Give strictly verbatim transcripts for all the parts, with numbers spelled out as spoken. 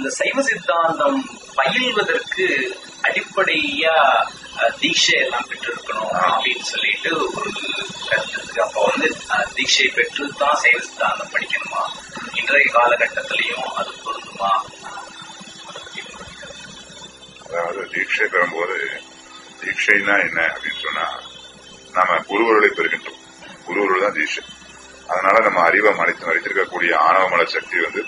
இந்த சைவ சித்தாந்தம் பயில்வதற்கு அடிப்படையா தீட்சை எல்லாம் பெற்று இருக்கணும் அப்படின்னு சொல்லிட்டு ஒரு கருத்து இருக்கு. அப்ப வந்து தீட்சை பெற்று தான் சைவ சித்தாந்தம் படிக்கணுமா? இன்றைய காலகட்டத்திலையும் அது பொருந்துமா? அதாவது தீட்சை பெறும்போது தீட்சைனா என்ன அப்படின்னு சொன்னா நாம குருவருளை பெறுகின்றோம். குருவருள் தான் தீட்சை. அதனால நம்ம அறிவை மறைத்து மறைத்திருக்கக்கூடிய ஆணவ மல சக்தி வந்து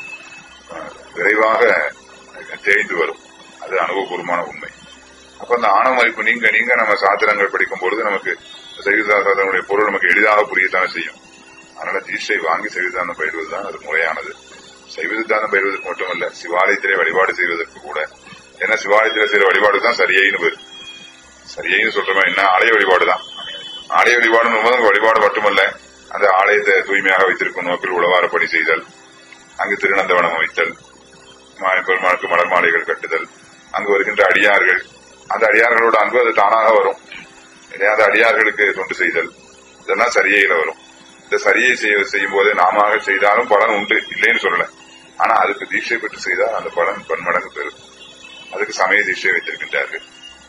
விரைவாக தேய்ந்து வரும். அது அனுபவபூர்வமான உண்மை. அப்ப அந்த ஆணவ மறைப்பு நீங்க நீங்க நம்ம சாத்திரங்கள் படிக்கும் பொழுது நமக்கு சைவசாஸ்திரனுடைய பொருள் நமக்கு எளிதாக புரியத்தானே செய்யும். அதனால தீட்சை வாங்கி சைவசித்தாந்தம் பயிர்வதுதான் அது முறையானது. சைவசித்தாந்தம் பயிர்வதற்கு மட்டுமல்ல, சிவாலயத்திலே வழிபாடு செய்வதற்கு கூட. ஏன்னா சிவாலயத்திலே செய்யற வழிபாடுதான் சரியைன்னு பேரு. சரியைன்னு சொல்றோமே என்ன, ஆலய வழிபாடுதான். ஆலய வழிபாடு வழிபாடு மட்டுமல்ல, அந்த ஆலயத்தை தூய்மையாக வைத்திருக்கும் நோக்கில் உழவார பணி செய்தல், அங்கு திருநந்தவனம் அமைத்தல், பெருமாளுக்கு மலர் மாலைகள் கட்டுதல், அங்கு வருகின்ற அடியார்கள், அந்த அடியார்களோட அன்பு அது தானாக வரும். அந்த அடியார்களுக்கு தொண்டு செய்தல், இதெல்லாம் சரியையில வரும். இந்த சரியை செய்யும் போது நாம செய்தாலும் பலன் உண்டு, இல்லைன்னு சொல்லல. ஆனா அதுக்கு தீட்சை பெற்று செய்தால் அந்த பலன் பன்மடங்கு பெறும். அதுக்கு சமய தீட்சை வைத்திருக்கின்றார்கள்.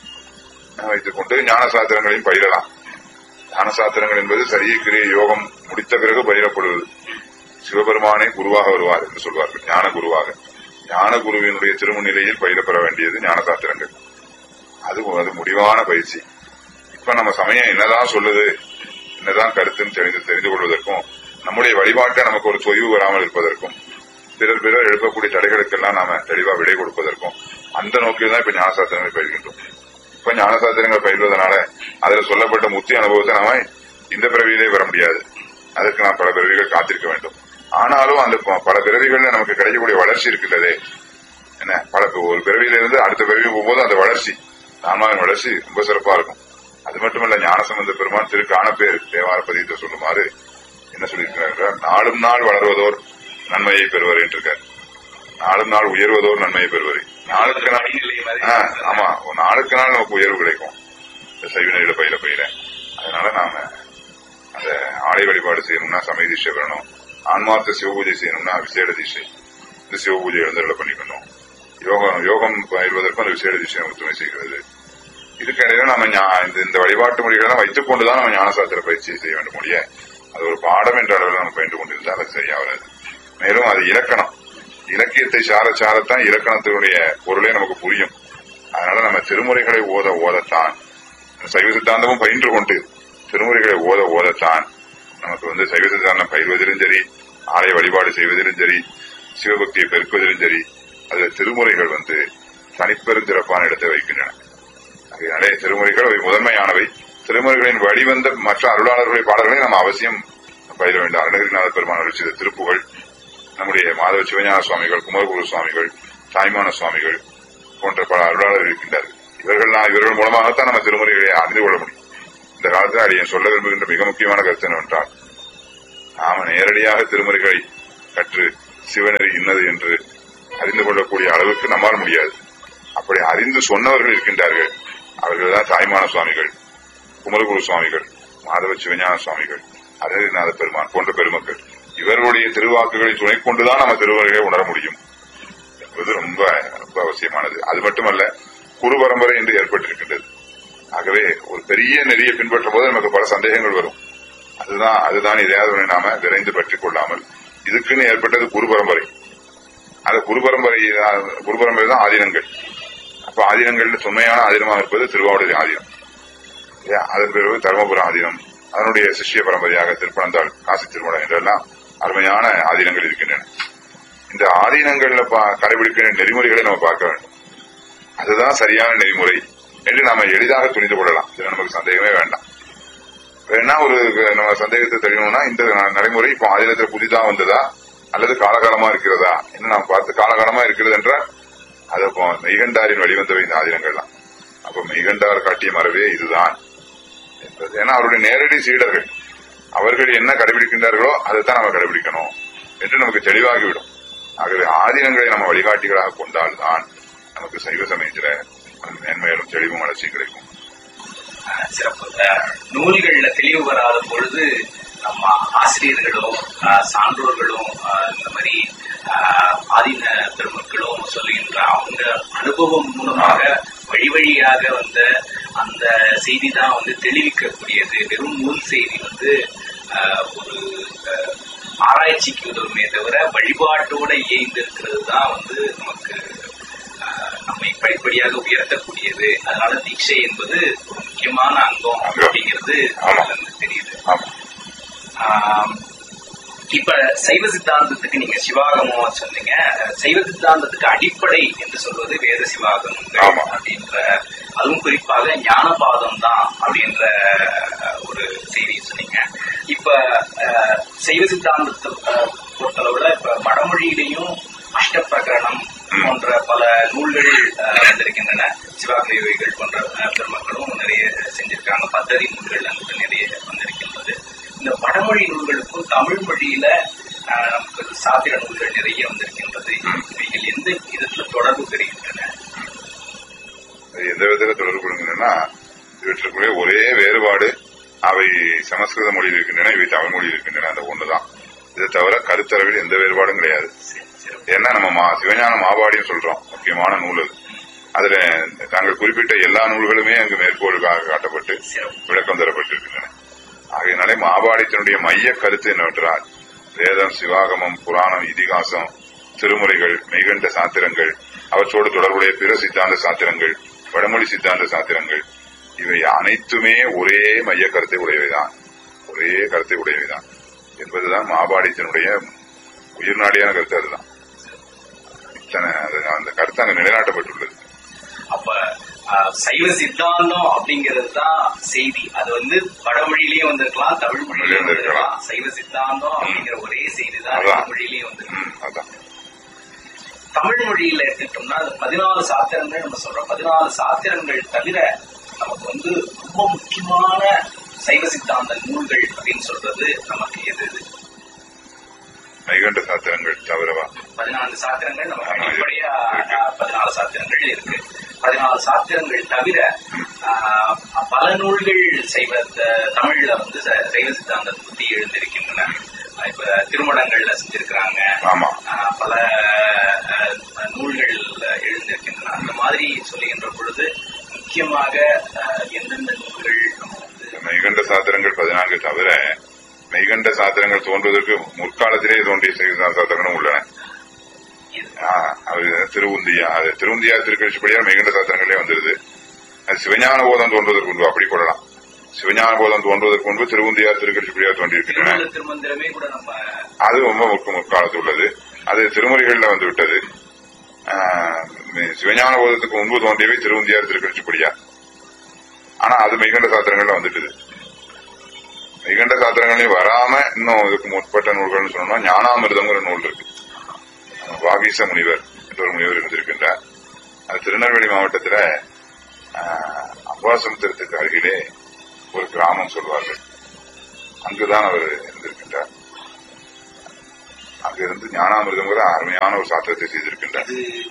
வைத்துக் கொண்டு ஞான சாத்திரங்களையும் பயிரலாம். ஞான சாத்திரங்கள் என்பது சரியை கிரிய யோகம் முடித்த பிறகு பயிரப்படுவது. சிவபெருமானே குருவாக வருவார் என்று சொல்வார்கள். ஞான குருவாக, ஞான குருவினுடைய திருமுன்னிலையில் பயிரப்பெற வேண்டியது ஞான சாத்திரங்கள். அது அது முடிவான பயிற்சி. இப்ப நம்ம சமயம் என்னதான் சொல்லுது, என்னதான் கருத்துன்னு தெரிந்து தெரிந்து கொள்வதற்கும், நம்முடைய வழிபாட்டை நமக்கு ஒரு தொய்வு வராமல் இருப்பதற்கும், பிறர் பிறர் எழுப்பக்கூடிய தடைகளுக்கெல்லாம் நாம தெளிவா விடை கொடுப்பதற்கும் அந்த நோக்கில் தான் இப்ப ஞானசாத்திரங்களை பயிர்கின்றோம். இப்ப ஞானசாத்திரங்கள் பயிர்வதனால அதுல சொல்லப்பட்ட முத்தி அனுபவத்தை நாம இந்த பிறவியிலே பெற முடியாது. அதற்கு நாம் பல பிறவிகள் காத்திருக்க வேண்டும். ஆனாலும் அந்த பல பிறவிகள்ல நமக்கு கிடைக்கக்கூடிய வளர்ச்சி இருக்குல்லதே என்ன, பல ஒரு பிறவியிலிருந்து அடுத்த பிறவி போகும்போது அந்த வளர்ச்சி, ஆன்மாவின் வளர்ச்சி ரொம்ப சிறப்பா இருக்கும். அது மட்டுமல்ல, ஞானசம்பந்த பெருமான் திரு காணப்பேர் தேவார பதியத்தை சொல்லுமாறு என்ன சொல்லியிருக்கிறார், நாளும் நாள் வளர்வதோர் நன்மையை பெறுவர் என்றிருக்கார். நாளும் நாள் உயர்வதோர் நன்மையை பெறுவர். நாளுக்கு நாள் ஆமா நாளுக்கு நாள் நமக்கு உயர்வு கிடைக்கும் இந்த சைவநிலையில பயில பயில. அதனால நாம அந்த ஆலய வழிபாடு செய்யணும்னா சமய தீட்சை பெறணும். ஆன்மார்த்த சிவ பூஜை செய்யணும்னா விசேட தீட்சை, இந்த சிவ பூஜை எழுந்தருளை பண்ணிக்கணும். யோகம் யோகம் பயிர்வதற்கும் அந்த விசேட தீட்சை நமக்கு துணை செய்கிறது. இதுக்கிடையில நம்ம இந்த வழிபாட்டு முறைகளை வைத்துக் கொண்டுதான் நம்ம ஞானசாஸ்திர பயிற்சியை செய்ய வேண்டும். முடிய அது ஒரு பாடம் என்ற அளவில் நம்ம பயின்று கொண்டிருந்தால் அது சரியா வராது. மேலும் அது இலக்கணம், இலக்கியத்தை சார சாரத்தான் இலக்கணத்தினுடைய பொருளே நமக்கு புரியும். அதனால நம்ம திருமுறைகளை ஓத ஓதத்தான், சைவ சித்தாந்தமும் பயின்று கொண்டு திருமுறைகளை ஓத ஓதத்தான் நமக்கு வந்து சைவ சித்தாந்தம் பயிர்வதிலும் சரி, ஆலய வழிபாடு செய்வதிலும் சரி, சிவபக்தியை பெருக்குவதிலும் சரி, அதுல திருமுறைகள் வந்து தனிப்பெரும் சிறப்பான இடத்தை வைக்கின்றன. அதனாலே திருமுறைகள் அவை முதன்மையானவை. திருமுறைகளின் வழிவந்த மற்ற அருளாளர்களுடைய பாடல்களை நம்ம அவசியம் பயிர வேண்டும். அருணகிரிநாத பெருமான் அருளிச்செய்த திருப்புகழ், நம்முடைய மாதவ சிவஞான சுவாமிகள், குமரகுரு சுவாமிகள், தாய்மான சுவாமிகள் போன்ற பல அருளாளர்கள் இருக்கின்றார்கள். இவர்கள் இவர்கள் மூலமாகத்தான் நம்ம திருமுறைகளை அறிந்து கொள்ள முடியும். இந்த காலத்தில் அடியேன் சொல்ல விரும்புகின்ற மிக முக்கியமான கருத்து என்னவென்றால், நாம நேரடியாக திருமுறைகளை கற்று சிவநெறி இன்னது என்று அறிந்து கொள்ளக்கூடிய அளவுக்கு நம்மால் முடியாது. அப்படி அறிந்து சொன்னவர்கள் இருக்கின்றார்கள். அவர்கள் தான் தாய்மான சுவாமிகள், குமரகுரு சுவாமிகள், மாதவ சிவஞான சுவாமிகள், அருணகிரிநாத பெருமான் போன்ற பெருமக்கள். இவர்களுடைய திருவாக்குகளை துணை கொண்டுதான் நம்ம திருவருகளை உணர முடியும் என்பது ரொம்ப ரொம்ப அவசியமானது. அது மட்டுமல்ல, குரு பரம்பரை என்று ஏற்பட்டிருக்கின்றது. ஆகவே ஒரு பெரிய நெறியை பின்பற்றும் போது நமக்கு பல சந்தேகங்கள் வரும். அதுதான் அதுதான் இதையாவது நாம விரைந்து பற்றிக் கொள்ளாமல், இதுக்குன்னு ஏற்பட்டது குரு பரம்பரை. அந்த குரு பரம்பரை குரு பரம்பரை தான் ஆதீனங்கள். அப்ப ஆதீனங்கள் தொன்மையான ஆதீனமாக இருப்பது திருவாவூர் ஆதீனம். அதன் பிறகு தருமபுர ஆதீனம், அதனுடைய சிஷ்ய பரம்பரையாக திருப்பனந்தாள், காசி திருமணம் என்றெல்லாம் அருமையான ஆதீனங்கள் இருக்கின்றன. இந்த ஆதீனங்கள்ல கடைபிடிக்கிற நெறிமுறைகளை நம்ம பார்க்க வேண்டும். அதுதான் சரியான நெறிமுறை என்று நாம எளிதாக துணிந்து கொள்ளலாம். இதுல நமக்கு சந்தேகமே வேண்டாம். வேணா ஒரு நம்ம சந்தேகத்தை தெரியணும்னா, இந்த நடைமுறை இப்போ ஆதீனத்தில் புதிதா வந்ததா அல்லது காலகாலமா இருக்கிறதா என்று நாம் பார்த்து, காலகாலமா இருக்கிறது என்றால் அது மெய்கண்டாரின் வழிவந்தவை இந்த ஆதீனங்கள்லாம். அப்ப மெய்கண்டார் காட்டிய மரபே இதுதான் என்பது. ஏன்னா அவருடைய நேரடி சீடர்கள், அவர்கள் என்ன கடைபிடிக்கின்றார்களோ அதைத்தான் நம்ம கடைபிடிக்கணும் என்று நமக்கு தெளிவாகிவிடும். ஆகவே ஆதீனங்களை நம்ம வழிகாட்டிகளாக கொண்டால்தான் நமக்கு சைவ சமயத்தில மேன்மையிலும் தெளிவும் வளர்ச்சி கிடைக்கும். சிறப்பு. நூல்கள்ல தெளிவு வராத பொழுது நம்ம ஆசிரியர்களும் சான்றோர்களும் இந்த மாதிரி ஆதீன பெருமக்களும் சொல்லுகின்ற அனுபவம் மூலமாக வழி வழியாக வந்த அந்த செய்தி தான் வந்து தெளிவிக்கக்கூடியது. வெறும் நூல் செய்தி வந்து ஒரு ஆராய்ச்சிக்கு உதவுமே தவிர வழிபாட்டோட இயைந்து இருக்கிறது தான் வந்து நமக்கு நம்மை படிப்படியாக உயர்த்தக்கூடியது. அதனால தீட்சை என்பது ஒரு முக்கியமான அங்கம் அப்படிங்கிறது தெரியுது. இப்ப சைவ சித்தாந்தத்துக்கு நீங்க சிவாகமம் சொன்னீங்க. சைவ சித்தாந்தத்துக்கு அடிப்படை என்று சொல்வது வேத சிவாகமங்கள் அப்படின்ற, அதுவும் குறிப்பாக ஞானபாதம் தான் அப்படின்ற ஒரு செய்தி சொன்னீங்க. இப்ப சைவ சித்தாந்தத்தை பொறுத்தளவுல இப்ப வடமொழியிலையும் அஷ்ட பிரகரணம் போன்ற பல நூல்கள் வந்திருக்கின்றன. சிவாகமவிகள் போன்ற பெருமக்களும் நிறைய செஞ்சிருக்காங்க. பத்ததி நூல்கள் அங்கு நிறைய வந்திருக்கின்றது. இந்த வடமொழி நூல்களுக்கும் தமிழ் மொழியில நமக்கு சாத்திர நூல்கள் நிறைய வந்திருக்கின்றது. இவைகள் எந்த விதத்துல தொடர்பு பெறுகின்றன? எந்த விதத்துல தொடர்பு பெறுகின்றன? இவற்றுக்குள்ளே ஒரே வேறுபாடு, அவை சமஸ்கிருத மொழியில் இருக்கின்றன, இவை தமிழ் மொழியில் இருக்கின்றன. அந்த ஒண்ணுதான். இதை தவிர கருத்தளவில் எந்த வேறுபாடும் கிடையாது. ஏன்னா நம்ம சிவஞான மாபாடின்னு சொல்றோம், முக்கியமான நூல் அது. அதுல தாங்கள் குறிப்பிட்ட எல்லா நூல்களுமே அங்கு மேற்கோளுக்காக காட்டப்பட்டு விளக்கம் தரப்பட்டிருக்கின்றன. ஆகையினாலே மாபாடியத்தினுடைய மைய கருத்து என்னவென்றால், வேதம், சிவாகமம், புராணம், இதிகாசம், திருமுறைகள், மெய்கண்ட சாத்திரங்கள், அவற்றோடு தொடர்புடைய பிற சித்தாந்த சாத்திரங்கள், வடமொழி சித்தாந்த சாத்திரங்கள், இவை அனைத்துமே ஒரே மைய கருத்தை உடையவைதான், ஒரே கருத்தை உடையவைதான் என்பதுதான் மாபாடியத்தினுடைய உயிர்நாடியான கருத்து. அதுதான் அந்த கருத்து அங்க நிலைநாட்டப்பட்டுள்ளது. அப்ப சைவ சித்தாந்தம் அப்படிங்கிறது தான் செய்தி. அது வந்து வடமொழியிலேயே வந்திருக்கலாம், தமிழ் மொழியிலேயே வந்திருக்கலாம். சைவ சித்தாந்தம் அப்படிங்கிற ஒரே செய்தி தான் மொழியிலேயே வந்திருக்கலாம். தமிழ் மொழியில எடுத்துட்டோம்னா பதினாலு சாத்திரங்கள் நம்ம சொல்றோம். பதினாலு சாத்திரங்கள் தவிர நமக்கு வந்து ரொம்ப முக்கியமான சைவ சித்தாந்த நூல்கள் அப்படின்னு சொல்றது நமக்கு எது? மெய்கண்ட சாத்திரங்கள் தவிரவா? பதினாலு சாத்திரங்கள் நமக்கு அடிப்படையா பதினாலு சாத்திரங்கள் இருக்கு. பதினாலு சாத்திரங்கள் தவிர பல நூல்கள் சைவ தமிழ்ல வந்து சைவ சித்தாந்தத்தை பத்தி எழுந்திருக்கின்றன. இப்ப திருமணங்கள்ல செஞ்சிருக்கிறாங்க, பல நூல்கள் எழுந்திருக்கின்றன. அந்த மாதிரி சொல்லுகின்ற பொழுது முக்கியமாக எந்தெந்த நூல்கள் நம்ம வந்து மெய்கண்ட சாத்திரங்கள் பதினான்கு தவிர மெய்கண்ட சாத்திரங்கள் தோன்றுவதற்கு முற்காலத்திலே தோன்றிய சாத்திரங்களும் உள்ளன. திருவுந்தியா அது திருவுந்தியா திருக்கழிச்சுப்படியார் மெய்கண்ட சாத்திரங்களே வந்துருது. அது சிவஞான போதம் தோன்றுவதற்கு முன்பு அப்படி கொள்ளலாம். சிவஞான போதம் தோன்றுவதற்கு முன்பு திருவுந்தியார் திருக்கழிச்சுப்படியார் தோன்றியிருக்கின்றன. அது ரொம்ப முற்காலத்து உள்ளது. அது திருமுறைகள்ல வந்து விட்டது. சிவஞான போதத்துக்கு முன்பு தோன்றியவை திருவுந்தியார் திருக்கழிச்சுப்படியார். ஆனா அது மெய்கண்ட சாத்திரங்கள்ல வந்துட்டுது. மெய்கண்ட சாத்திரங்களையும் வராம இன்னும் இதுக்கு முற்பட்ட நூல்கள்னு சொன்னோம்னா ஞானாமிர்தம்ங்கிற நூல் இருக்கு. வாகீச முனிவர் என்ற ஒரு முனிவர் இருந்திருக்கின்றார். அது திருநெல்வேலி மாவட்டத்துல அம்பாசமுத்திரத்துக்கு அருகிலே ஒரு கிராமம் சொல்வார்கள். அங்குதான் அவர் இருந்திருக்கின்றார். அங்கிருந்து ஞானாமிர்தம்ங்கிற அருமையான ஒரு சாத்திரத்தை செய்திருக்கின்றார்.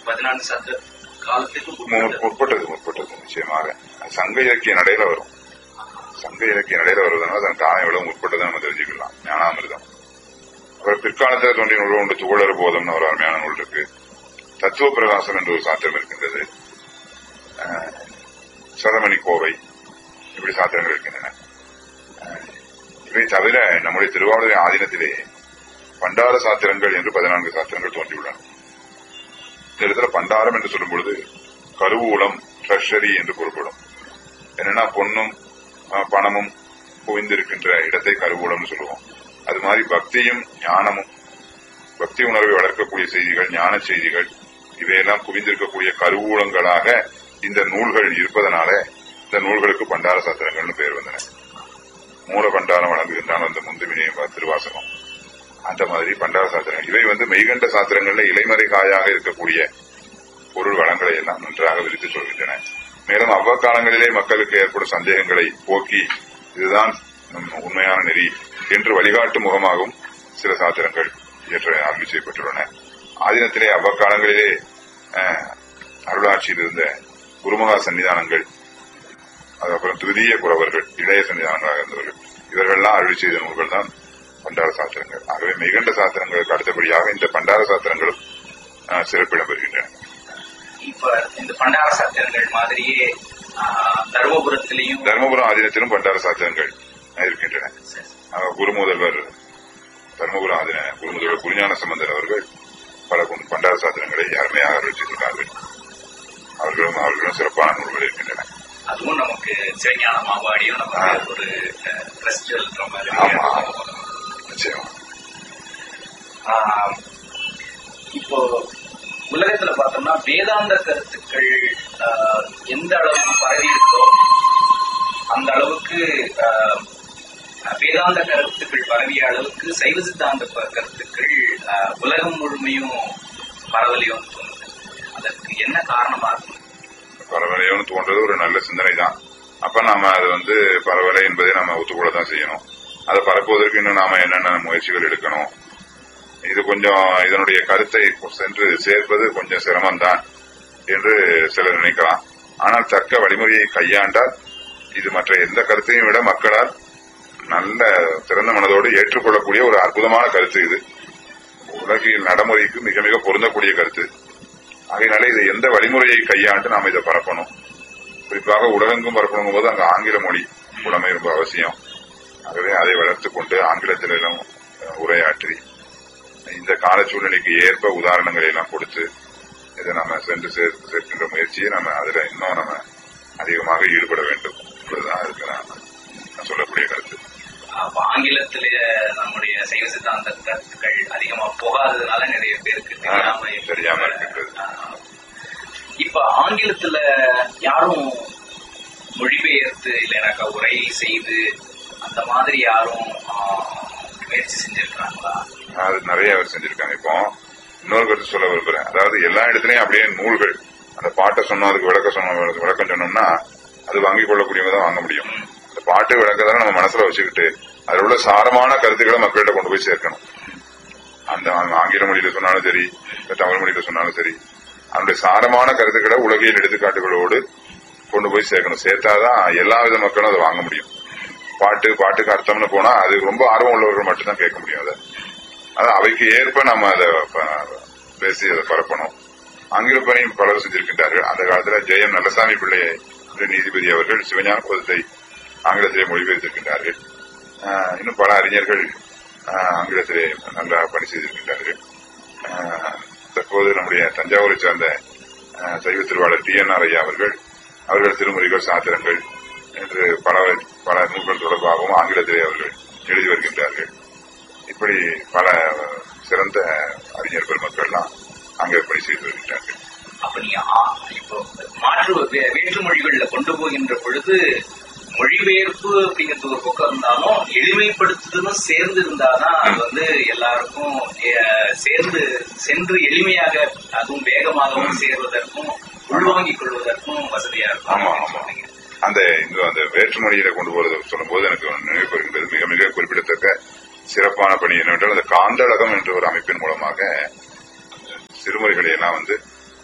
முற்பட்டது முற்பட்டது நிச்சயமாக சங்க இலக்கிய நடையில வரும். சங்க இலக்கிய நடையில வருவதனால அதன் காலம் எவ்வளவு முற்பட்டதை நம்ம தெரிஞ்சுக்கலாம். ஞானாமிர்தம். அப்புறம் பிற்காலத்தில் தோன்றிய நூல் ஒன்று துகளறு போதம்னு ஒரு அருமையான நூல் இருக்கு. தத்துவ பிரகாசம் என்று ஒரு சாத்திரம் இருக்கின்றது. சதமணி கோவை, இப்படி சாத்திரங்கள் இருக்கின்றன. இவை தவிர நம்முடைய திருவாவூர் ஆதீனத்திலே பண்டார சாத்திரங்கள் என்று பதினான்கு சாத்திரங்கள் தோன்றியுள்ளன. இந்த இடத்துல பண்டாரம் என்று சொல்லும் பொழுது கருவூலம், ட்ரெஷரி என்று பொருள்படும். என்னன்னா பொன்னும் பணமும் குவிந்திருக்கின்ற இடத்தை கருவூலம்னு சொல்லுவோம். அது மாதிரி பக்தியும் ஞானமும், பக்தி உணர்வை வளர்க்கக்கூடிய செய்திகள், ஞான செய்திகள், இவையெல்லாம் குவிந்திருக்கக்கூடிய கருவூலங்களாக இந்த நூல்கள் இருப்பதனால இந்த நூல்களுக்கு பண்டார சாத்திரங்கள்னு பெயர் வந்தன. மூல பண்டாரம் வழங்குகின்றான் அந்த முந்துவினை திருவாசகம். அந்த மாதிரி பண்டார சாத்திரங்கள் இவை வந்து மெய்கண்ட சாத்திரங்கள்ல இலைமறை காயாக இருக்கக்கூடிய பொருள் வளங்களை எல்லாம் நன்றாக விரித்து சொல்கின்றன. மேலும் அவ்வக்காலங்களிலே மக்களுக்கு ஏற்படும் சந்தேகங்களை போக்கி இதுதான் உண்மையான நெறி என்று வழிகாட்டும் முகமாகவும் சில சாத்திரங்கள் இயற்ற ஆய்வு செய்யப்பட்டுள்ளன. ஆதீனத்திலே அவ்வக்காலங்களிலே அருளாட்சியில் இருந்த குருமகா சன்னிதானங்கள், அதுக்கப்புறம் துதிய குறவர்கள், இளைய சன்னிதானங்களாக இருந்தவர்கள், இவர்கள்லாம் அருளி செய்த நூல்கள் தான் பண்டார சாத்திரங்கள். ஆகவே மெய்கண்ட சாத்திரங்களுக்கு அடுத்தபடியாக இந்த பண்டார சாத்திரங்களும் சிறப்பிடம் பெறுகின்றன. இப்ப இந்த பண்டார சாத்திரங்கள் மாதிரியே தர்மபுரத்திலையும் தர்மபுரம் ஆதீனத்திலும் பண்டார சாத்திரங்கள் இருக்கின்றன. குருமுதல்வர் தர்மபுரம் ஆதீன குருமுதல்வர் குருஞான சம்பந்தர் அவர்கள் பல பண்டார சாத்திரங்களை அருமையாக அருளிச்சிருக்கிறார்கள். அவர்களும் அவர்களும் சிறப்பான நூல்கள் இருக்கின்றன. அதுவும் நமக்கு சிவஞான மாவாடியும் நமக்கு ஒரு ட்ரஸ்ட் இருக்கிற மாதிரி. ஆமா, நிச்சயமா. இப்போ உலகத்துல பார்த்தோம்னா வேதாந்த கருத்துக்கள் எந்த அளவுக்கு பரவி இருக்கோ அந்த அளவுக்கு வேதாந்த கருத்துக்கள் பரவிய அளவுக்கு சைவ சித்தாந்த கருத்துக்கள் உலகம் முழுமையும் பரவலையோன்னு தோணுது. அதற்கு என்ன காரணமா இருக்கும்? பரவலையோன்னு தோன்றது ஒரு நல்ல சிந்தனை தான். அப்ப நாம அது வந்து பரவலை என்பதை நாம ஒத்துக்கொள்ளதான் செய்யணும். அதை பரப்புவதற்கு இன்னும் நாம என்னென்ன முயற்சிகள் எடுக்கணும், இது கொஞ்சம் இதனுடைய கருத்தை சென்று சேர்ப்பது கொஞ்சம் சிரமம்தான் என்று சிலர் நினைக்கலாம். ஆனால் தக்க வழிமுறையை கையாண்டால் இது மற்ற எந்த கருத்தையும் விட மக்களால் நல்ல திறந்த மனதோடு ஏற்றுக்கொள்ளக்கூடிய ஒரு அற்புதமான கருத்து. இது உலகில் நடைமுறைக்கு மிக மிக பொருந்தக்கூடிய கருத்து. ஆகையினால இது எந்த வழிமுறையை கையாண்டு நாம் இதை பரப்பணும். குறிப்பாக உலகெங்கும் பரப்பணும் போது அங்கு ஆங்கில மொழி புலமை ரொம்ப அவசியம். ஆகவே அதை வளர்த்துக் கொண்டு ஆங்கிலத்திலும் உரையாற்றி இந்த கால சூழ்நிலைக்கு ஏற்ப உதாரணங்களை எல்லாம் கொடுத்து இதை நம்ம சென்று சேர்க்கின்ற முயற்சியை நம்ம அதுல இன்னும் நம்ம அதிகமாக ஈடுபட வேண்டும் என்பதுதான் அதுக்கு நான் சொல்லக்கூடிய கருத்து. ஆங்கிலத்தில நம்முடைய சைவ சித்தாந்த கருத்துக்கள் அதிகமா போகாததுனால நிறைய பேருக்கு தெரியாம இருக்கின்றது. இப்ப ஆங்கிலத்துல யாரும் மொழிபெயர்த்து இல்லைனாக்கா உரை செய்து அந்த மாதிரி யாரும் முயற்சி செஞ்சிருக்காங்களா? அது நிறைய பேர் செஞ்சிருக்காங்க. இப்போ இன்னொரு கருத்து சொல்ல விரும்புறேன். அதாவது எல்லா இடத்துலயும் அப்படியே நூல்கள் அந்த பாட்டை சொன்னோம், அதுக்கு விளக்க சொன்னோம், விளக்கம் சொன்னோம்னா அது வாங்கிக் கொள்ளக்கூடியவங்க தான் வாங்க முடியும். அந்த பாட்டு விளக்கத்தான நம்ம மனசுல வச்சுக்கிட்டு அதில் உள்ள சாரமான கருத்துக்களை மக்கள்கிட்ட கொண்டு போய் சேர்க்கணும். அந்த ஆங்கில மொழியில சொன்னாலும் சரி, தமிழ் மொழியில சொன்னாலும் சரி, அதனுடைய சாரமான கருத்துக்களை உலகியல் எடுத்துக்காட்டுகளோடு கொண்டு போய் சேர்க்கணும். சேர்த்தாதான் எல்லா வித மக்களும் அதை வாங்க முடியும். பாட்டு பாட்டுக்கு அர்த்தம்னு போனா அது ரொம்ப ஆர்வம் உள்ளவர்கள் மட்டும்தான் கேட்க முடியும். அதை அது அவைக்கு ஏற்ப நம்ம அதை பேசி அதை பரப்பணும். ஆங்கில பணி பலர் செஞ்சிருக்கின்றார்கள். அந்த காலத்துல ஜெயம் நல்லசாமி பிள்ளை நீதிபதி அவர்கள் சிவஞான போதத்தை ஆங்கிலத்திலே மொழிபெயர்த்திருக்கின்றார்கள். இன்னும் பல அறிஞர்கள் ஆங்கிலத்திலே நல்லா பணி செய்திருக்கின்றார்கள். தற்போது நம்முடைய தஞ்சாவூரை சார்ந்த சைவ திருவாளர் டி என் ஆர் ஐயா அவர்கள் அவர்கள் திருமுறைகள் சாத்திரங்கள் என்று பல பல நூல்கள் தொடர்பாகவும் ஆங்கிலத்திலே அவர்கள் எழுதி வருகின்றார்கள். இப்படி பல சிறந்த அறிஞர் பெருமக்கள்லாம் அங்கே பணி செய்து வருகின்றார்கள். அப்ப நீங்க இப்போ மாற்று வேற்று மொழிகள்ல கொண்டு போகின்ற பொழுது மொழிபெயர்ப்பு அப்படிங்கிறது ஒரு பக்கம் இருந்தாலும் எளிமைப்படுத்துதலும் சேர்ந்து இருந்தாதான் அது வந்து எல்லாருக்கும் சேர்ந்து சென்று எளிமையாக அதுவும் வேகமாகவும் சேர்வதற்கும் உள்வாங்கிக் கொள்வதற்கும் வசதியா இருக்கும். ஆமா ஆமா. அந்த இந்த அந்த வேற்றுமொழியில கொண்டு போறது சொல்லும் போது எனக்கு நினைவு வருகின்றது. மிக மிக குறிப்பிடத்தக்க சிறப்பான பணி என்னவென்றால் அந்த காந்தளகம் என்ற ஒரு அமைப்பின் மூலமாக சிறுமுறைகளை எல்லாம் வந்து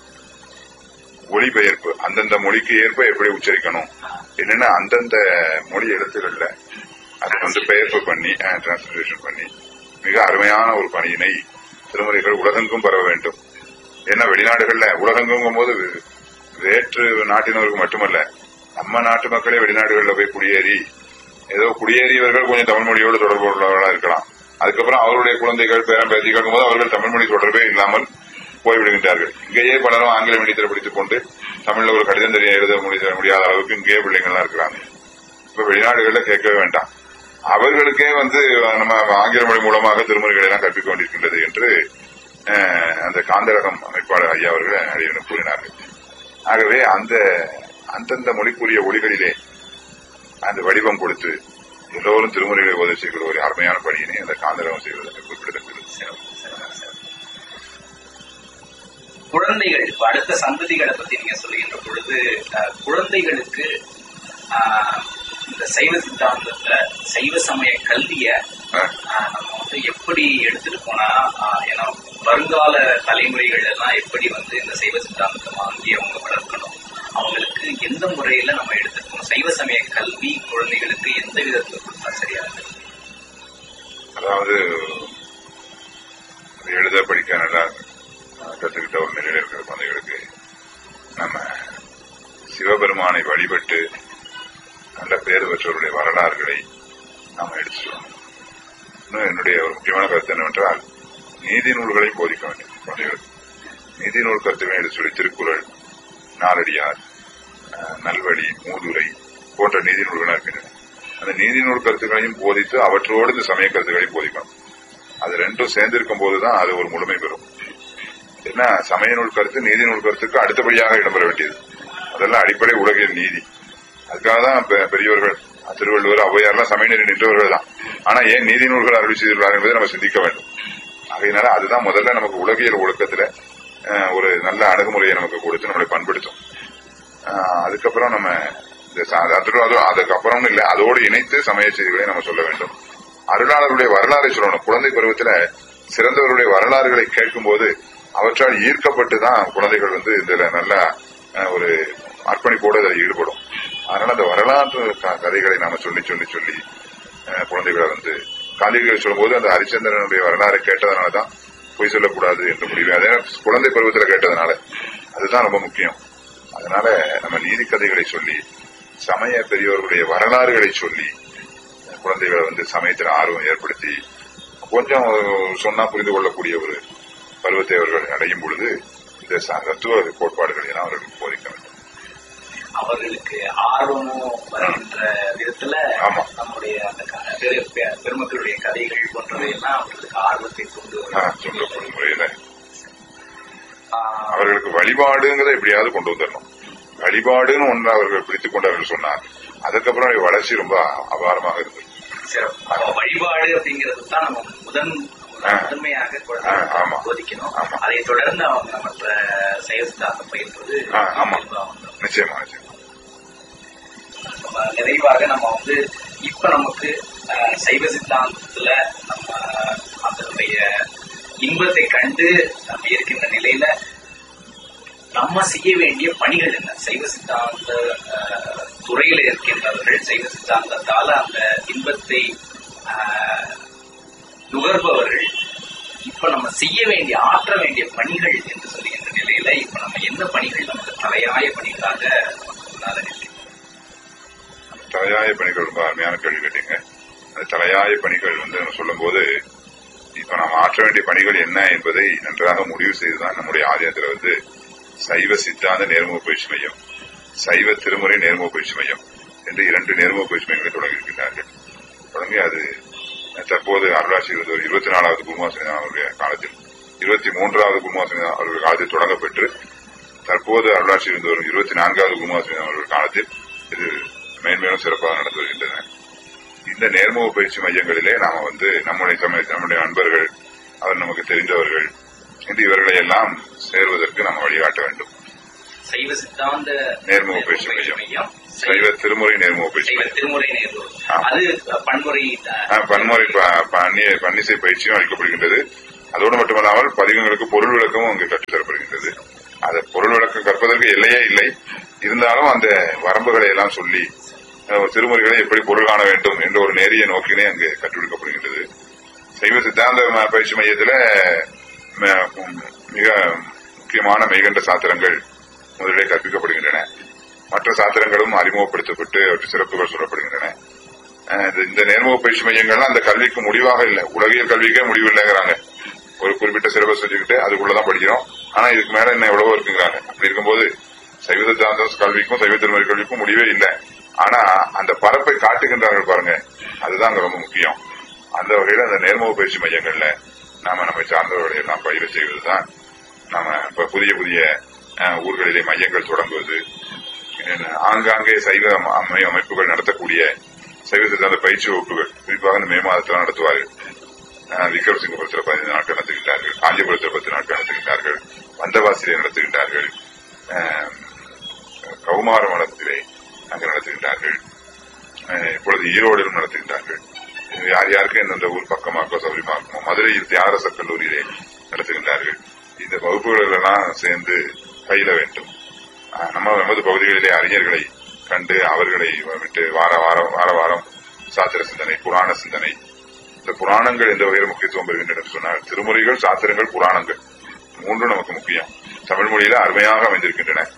ஒளிபெயர்ப்பு அந்தந்த மொழிக்கு ஏற்ப எப்படி உச்சரிக்கணும் என்னன்னா அந்தந்த மொழி எழுத்துக்கள்ல அதை வந்து பெயர்ப்பு பண்ணி டிரான்ஸ்லேஷன் பண்ணி மிக அருமையான ஒரு பணியினை திருமுறைகள் உலகெங்கும் பரவ வேண்டும். ஏன்னா வெளிநாடுகள்ல உலகெங்கும் போது வேற்று நாட்டினருக்கு மட்டுமல்ல, நம்ம நாட்டு மக்களே வெளிநாடுகளில் போய் குடியேறி ஏதோ குடியேறியவர்கள் கொஞ்சம் தமிழ் மொழியோடு தொடர்பு உள்ளவர்களா இருக்கலாம். அதுக்கப்புறம் அவருடைய குழந்தைகள் பேரன் பேசி கேட்கும் போது அவர்கள் தமிழ் மொழி தொடர்பே இல்லாமல் போய்விடுகின்றார்கள். இங்கேயே பலரும் ஆங்கில மீடியத்தில் படித்துக் கொண்டு தமிழ்ல ஒரு கடிதம் தெரிய எழுத முடியாத அளவுக்கு இங்கேயே பிள்ளைங்கள்லாம் இருக்கிறாங்க. இப்ப வெளிநாடுகள்ல கேட்கவே வேண்டாம். அவர்களுக்கே வந்து நம்ம ஆங்கில மொழி மூலமாக திருமுறைகளை எல்லாம் கற்பிக்க வேண்டியிருக்கின்றது என்று அந்த காந்தரகம் அமைப்பாளர் ஐயா அவர்கள் அறிவின கூறினார்கள். ஆகவே அந்த அந்தந்த மொழிக்குரிய ஒளிகளிலே அந்த வடிவம் கொடுத்து எல்லோரும் திருமுறைகளை உதவி செய்கிற ஒரு அருமையான பணியினை அந்த காந்தரகம் செய்வதற்கு குறிப்பிடத்தக்கது. குழந்தைகள் இப்ப அடுத்த சந்ததிகளை பத்தி நீங்க சொல்லுகின்ற பொழுது குழந்தைகளுக்கு இந்த சைவ சித்தாந்தத்தை சைவ சமய கல்விய நம்ம வந்து எப்படி எடுத்துட்டு போனா ஏன்னா வருங்கால தலைமுறைகள் எல்லாம் எப்படி வந்து இந்த சைவ சித்தாந்தத்தை வாங்கி அவங்க வளர்க்கணும், அவங்களுக்கு எந்த முறையில நம்ம எடுத்துட்டு போகணும், சைவ சமய கல்வி குழந்தைகளுக்கு எந்த விதத்துல கொடுத்தா சரியா இருக்கு? அதாவது எழுத படிக்க நல்லா கத்துக்கிட்ட ஒரு நிலையில இருக்கிற குழந்தைகளுக்கு பெருமானை வழிபட்டு நல்ல பேர் பெற்றவருடைய வரலாறுகளை நாம் எடுத்து சொல்லணும். இன்னும் என்னுடைய ஒரு முக்கியமான கருத்து என்னவென்றால், நீதி நூல்களை போதிக்க வேண்டும் குழந்தைகள். நீதி நூல் கருத்துக்களை எடுத்து சொல்லி திருக்குறள், நாலடியார், நல்வழி, மூதுரை போன்ற நீதி நூல்கள் இருக்கின்றன. அந்த நீதி நூல் கருத்துக்களையும் போதித்து அவற்றோடு இந்த சமய கருத்துக்களையும் போதிக்கணும். அது ரெண்டும் சேர்ந்திருக்கும் போதுதான் அது ஒரு முழுமை பெறும். என்ன சமய நூல் கருத்து நீதி நூல் கருத்துக்கு அடுத்தபடியாக இடம்பெற வேண்டியது. அதெல்லாம் அடிப்படை உலகியல் நீதி. அதுக்காக தான் பெரியவர்கள் திருவள்ளுவர் ஔவையார்லாம் சமய நெறி நின்றவர்கள் தான். ஆனா ஏன் நீதி நூல்கள் அருளி செய்துள்ளார் என்பதை நம்ம சிந்திக்க வேண்டும். அதனால அதுதான் முதல்ல நமக்கு உலகியல் ஒழுக்கத்துல ஒரு நல்ல அணுகுமுறையை நமக்கு கொடுத்து நம்மளை பண்படுத்தும். அதுக்கப்புறம் நம்ம அதுக்கப்புறம் இல்ல அதோடு இணைத்து சமய செய்திகளை நம்ம சொல்ல வேண்டும். அருளாளருடைய வரலாறை சொல்லணும். குழந்தை பருவத்துல சிறந்தவருடைய வரலாறுகளை கேட்கும் போது அவற்றால் ஈர்க்கப்பட்டுதான் குழந்தைகள் வந்து இதுல நல்ல ஒரு அர்ப்பணிப்போடு அதில் ஈடுபடும். அதனால அந்த வரலாற்று கதைகளை நாம சொல்லி சொல்லி சொல்லி குழந்தைகளை வந்து காந்திகள் சொல்லும் போது அந்த ஹரிச்சந்திரனுடைய வரலாறை கேட்டதனாலதான் பொய் சொல்லக்கூடாது என்று முடிவு. அதே குழந்தை பருவத்துல கேட்டதுனால அதுதான் ரொம்ப முக்கியம். அதனால நம்ம நீதி கதைகளை சொல்லி சமய பெரியவர்களுடைய வரலாறுகளை சொல்லி குழந்தைகளை வந்து சமயத்தில் ஆர்வம் ஏற்படுத்தி கொஞ்சம் சொன்னா புரிந்து கொள்ளக்கூடிய ஒரு பருவத்தை அவர்கள் அடையும் பொழுது இந்த தத்துவ கோட்பாடுகளை எல்லாம் அவர்களுக்கு போதிக்க வேண்டும். அவர்களுக்கு ஆர்வமும் வருகின்ற விதத்துல நம்முடைய அந்த பெருமக்களுடைய கதைகள் போன்றவையெல்லாம் அவர்களுக்கு ஆர்வத்தை கொண்டு சொல்லப்படும் முறையில அவர்களுக்கு வழிபாடுங்கிறத எப்படியாவது கொண்டு வந்துடணும். வழிபாடுன்னு ஒன்று அவர்கள் பிடித்துக் கொண்டார்கள் சொன்னார். அதுக்கப்புறம் வளர்ச்சி ரொம்ப அபாரமாக இருந்தது. வழிபாடு அப்படிங்கிறது தான் நம்ம முதன் முதன்மையாக போதிக்கணும். அதை தொடர்ந்து அவங்க மற்ற செயல் சித்தாந்தம் பயிர்வது நிச்சயமா. நிறைவாக நம்ம வந்து இப்ப நமக்கு சைவ சித்தாந்தத்துல நம்ம அதனுடைய இன்பத்தை கண்டு நம்ம இருக்கின்ற நிலையில நம்ம செய்ய வேண்டிய பணிகள் என்ன? சைவ சித்தாந்த துறையில இருக்கின்றவர்கள் சைவ சித்தாந்தத்தால அந்த இன்பத்தை நுகர்பவர்கள் இப்ப நம்ம செய்ய வேண்டிய ஆற்ற வேண்டிய பணிகள் என்று சொல்லுகின்ற நிலையில இப்ப நம்ம என்ன பணிகள் நமக்கு தலையாய பணிகளாக தலையாய பணிகள் ரொம்ப அருமையான கேள்வி கேட்டீங்க. அந்த தலையாய பணிகள் வந்து நம்ம சொல்லும் போது இப்ப நாம் ஆற்ற வேண்டிய பணிகள் என்ன என்பதை நன்றாக முடிவு செய்துதான் நம்முடைய ஆலயத்தில் வந்து சைவ சித்தாந்த நேர்முக பயிற்சி மையம், சைவ திருமுறை நேர்முக பயிற்சி மையம் என்று இரண்டு நேர்முக பயிற்சி மையங்களை தொடங்கியிருக்கிறார்கள். தொடங்கி அது தற்போது அருளாட்சி இருந்தவர் இருபத்தி நாலாவது குருமாசனி அவருடைய காலத்தில் இருபத்தி மூன்றாவது குருமாசனி அவர்கள் காலத்தில் தொடங்கப்பெற்று தற்போது அருளாட்சி இருந்தவர் இருபத்தி நான்காவது குருமாசனி அவர்கள் காலத்தில் இது மேன்மேலும் சிறப்பாக நடந்து வருகின்றன. இந்த நேர்முக பயிற்சி மையங்களிலே நாம வந்து நம்முடைய சமய நம்முடைய நண்பர்கள் அவர் நமக்கு தெரிந்தவர்கள் என்று இவர்களை எல்லாம் சேர்வதற்கு நம்ம வழிகாட்ட வேண்டும். சைவ சித்தாந்த நேர்முக பயிற்சி மையம், சைவ திருமுறை நேர்முக பயிற்சி திருமுறை அது பன்முறை பன்முறை பன்னிசை பயிற்சியும் அளிக்கப்படுகின்றது. அதோடு மட்டுமல்லாமல் பதிகங்களுக்கு பொருள் விளக்கமும் அங்கு கற்றுத்தரப்படுகின்றது. அந்த பொருள் விளக்கம் கற்பதற்கு எல்லையே இல்லை. இருந்தாலும் அந்த வரம்புகளை எல்லாம் சொல்லி திருமுறைகளை எப்படி பொருள் காண வேண்டும் என்ற ஒரு நேரிய நோக்கினை அங்கு கற்றுக்கொடுக்கப்படுகின்றது. சைவ சித்தாந்த பயிற்சி மையத்தில் மிக முக்கியமான மெய்கண்ட சாத்திரங்கள் முதலிலே கற்பிக்கப்படுகின்றன. மற்ற சாத்திரங்களும் அறிமுகப்படுத்தப்பட்டு அவற்று சிறப்புகள் சொல்லப்படுகின்றன. இந்த நேர்முக பயிற்சி மையங்கள்லாம் அந்த கல்விக்கு முடிவாக இல்லை. உலகியல் கல்விக்கே முடிவு இல்லைங்கிறாங்க. ஒரு குறிப்பிட்ட சிலபஸ் வச்சுக்கிட்டு அதுக்குள்ளதான் படிக்கிறோம். ஆனா இதுக்கு மேல என்ன எவ்வளவோ இருக்குங்கிறாங்க. அப்படி இருக்கும்போது சைவ சித்தாந்த கல்விக்கும் சைவ திருமுறை கல்விக்கும் முடிவே இல்லை. ஆனா அந்த பரப்பை காட்டுகின்றார்கள் பாருங்க, அதுதான் அங்க ரொம்ப முக்கியம். அந்த வகையில அந்த நேர்முக பயிற்சி மையங்கள்ல நாம நம்மை சார்ந்தவர்களை எல்லாம் பயிர செய்வதுதான். நாம இப்ப புதிய புதிய ஊர்களிலே மையங்கள் தொடங்குவது, ஆங்காங்கே சைவ அமைப்புகள் நடத்தக்கூடிய சைவ சித்தாந்த பயிற்சி வகுப்புகள் குறிப்பாக இந்த மே மாதத்தில் நடத்துவார்கள். விக்ரமசிங்கபுரத்தில் பதினைந்து நாட்கள் நடத்துகின்றார்கள், காஞ்சிபுரத்தில் பத்து நாட்கள் நடத்துகின்றார்கள், வந்தவாசியிலே நடத்துகின்றார்கள், கௌமார மடத்திலே அங்கு நடத்துகின்றார்கள், இப்பொழுது ஈரோடிலும் நடத்துகின்றார்கள். யார் யாருக்கு எந்தெந்த ஊர் பக்கமாக்கோ சௌரியமாக்குமோ மதுரையில் தியாகரச கல்லூரியிலே நடத்துகின்றார்கள். இந்த வகுப்புகள் எல்லாம் சேர்ந்து பயில வேண்டும். நம்ம நமது பகுதிகளிலே அறிஞர்களை கண்டு அவர்களை விட்டு வார வாரம் வார வாரம் சாத்திர சிந்தனை, புராண சிந்தனை, இந்த புராணங்கள் எந்த வகையில் முக்கியத்துவம் பெறுகின்றன சொன்னால் திருமுறைகள், சாத்திரங்கள், புராணங்கள் மூன்றும் நமக்கு முக்கியம். தமிழ் மொழியில அருமையாக அமைந்திருக்கின்றன.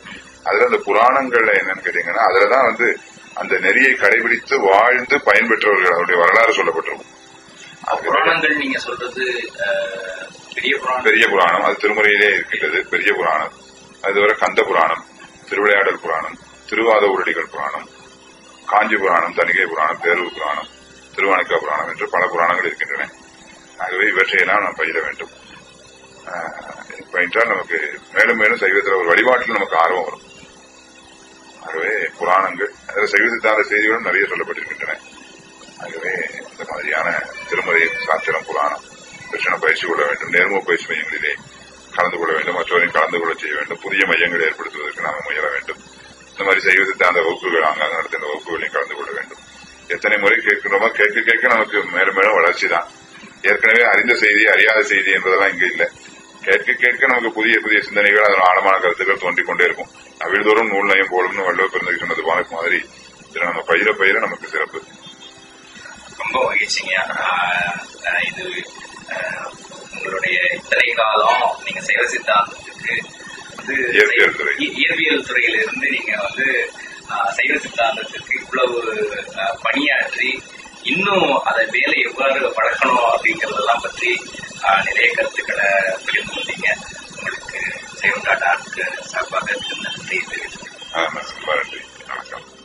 அதுல அந்த புராணங்கள்ல என்னன்னு கேட்டீங்கன்னா அதுலதான் வந்து அந்த நெறியை கடைபிடித்து வாழ்ந்து பயன்பெற்றவர்கள் அவருடைய வரலாறு சொல்லப்பட்டிருக்கும். புராணங்கள் நீங்க சொல்றது பெரிய புராணம் பெரிய புராணம் அது திருமுறையிலே இருக்கின்றது. பெரிய புராணம், அதுவரை கந்த புராணம், திருவிளையாடல் புராணம், திருவாத ஊரடிகள் புராணம், காஞ்சி புராணம், தணிகை புராணம், தேர்வு புராணம், திருவானைக்கா புராணம் என்று பல புராணங்கள் இருக்கின்றன. ஆகவே இவற்றையெல்லாம் நாம் பயில வேண்டும். பயின்றால் நமக்கு மேலும் மேலும் சைவத்தில் ஒரு வழிபாட்டில் நமக்கு ஆர்வம் வரும். ஆகவே புராணங்கள் அதில் சைவ சித்தாந்த செய்திகளும் நிறைய சொல்லப்பட்டிருக்கின்றன. ஆகவே இந்த மாதிரியான திருமறை, சாத்திரம், புராணம் கிருஷ்ண பயிற்சி கொள்ள வேண்டும். நேர்முக பயிற்சி மையங்களிலே கலந்து கொள்ள வேண்டும். மற்றவரையும் கலந்து கொள்ள செய்ய வேண்டும். புதிய மையங்களை ஏற்படுத்துவதற்கு நாம் முயல வேண்டும். இந்த மாதிரி சைவ சித்தாந்த வகுப்புகள் ஆங்காங்க நடத்துகிற வகுப்புகளையும் கலந்து கொள்ள வேண்டும். எத்தனை முறை கேட்கிறோமோ கேட்க கேட்க நமக்கு மேலும் மேலும் வளர்ச்சி தான். ஏற்கனவே அறிந்த செய்தி, அறியாத செய்தி என்பதெல்லாம் இங்க இல்லை. கேட்க கேட்க நமக்கு புதிய புதிய சிந்தனைகள், அதன் ஆழமான கருத்துக்கள் தோன்றிக் கொண்டே இருக்கும். அவிழ்தோறும் நூல் நயம் போலும் வள்ளுவ பெருந்தகை சொன்னது போன மாதிரி இதுல நம்ம பயிர பயிர நமக்கு சிறப்பு. ரொம்ப மகிழ்ச்சிங்க. இது உங்களுடைய இத்தனை காலம் நீங்க சைவ சித்தாந்தத்துக்கு வந்து இயற்பியல் துறை இயற்பியல் துறையில இருந்து நீங்க வந்து சைவ சித்தாந்தத்துக்கு இவ்வளவு பணியாற்றி இன்னும் அதை வேலை எவ்வாறு வளர்க்கணும் அப்படிங்கறதெல்லாம் பற்றி நிறைய கருத்துக்களை பகிர்ந்து கொண்டீங்க. உங்களுக்கு சைவம் டாட் ஆர்க்கு சார்பாக நன்றி தெரிவித்துக்கிறேன்.